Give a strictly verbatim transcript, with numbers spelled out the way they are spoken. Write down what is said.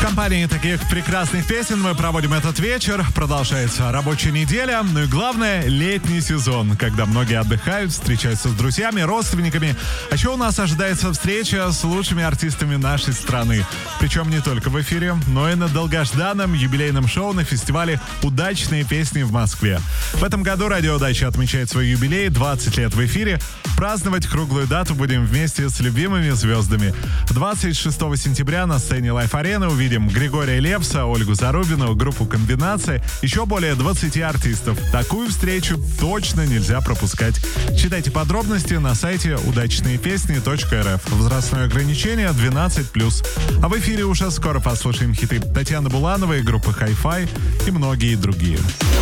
компании таких прекрасных песен мы проводим этот вечер. Продолжается рабочая неделя. Ну и главное, летний сезон, когда многие отдыхают, встречаются с друзьями, родственниками. А еще у нас ожидается встреча с лучшими артистами нашей страны. Причем не только в эфире, но и на долгожданном юбилейном шоу на фестивале «Удачные песни» в Москве. В этом году Радио Удача отмечает свой юбилей, двадцать лет в эфире. Праздновать круглую дату будем вместе с любимыми звездами. двадцать шестого сентября на сцене Лайф-арены увидим Григория Лепса, Ольгу Зарубину, группу «Комбинация», еще более двадцати артистов. Такую встречу точно нельзя пропускать. Читайте подробности на сайте удачные песни точка эр эф. Возрастное ограничение двенадцать плюс. А в эфире уже скоро послушаем хиты Татьяны Булановой, группы Hi-Fi и многие другие.